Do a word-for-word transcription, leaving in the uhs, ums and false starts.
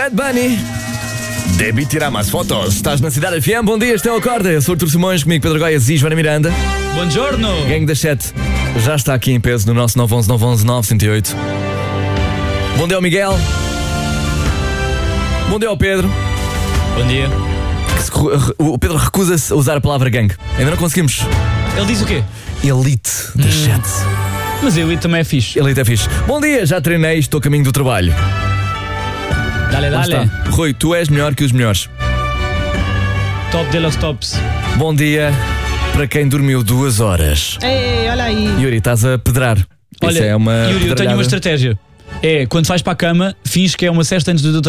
Bad Bunny. Debi tirar mais fotos. Estás na Cidade F M. Bom dia, este é o Acorda. Eu sou o Artur Simões, comigo Pedro Goiás e Joana Miranda. Buongiorno. Gangue das sete já está aqui em peso no nosso nove um um nove um um nove zero oito. Bom dia ao Miguel. Bom dia ao Pedro. Bom dia. O Pedro recusa-se a usar a palavra gangue. Ainda não conseguimos. Ele diz o quê? Elite das hum. sete. Mas a Elite também é fixe. Elite é fixe. Bom dia, já treinei, estou a caminho do trabalho. Dale, dale. Rui, tu és melhor que os melhores. Top de los tops. Bom dia para quem dormiu duas horas. Ei, olha aí. Yuri, estás a pedrar. Olha, Isso é uma Yuri, eu tenho uma estratégia. É, quando vais para a cama, finges que é uma cesta antes do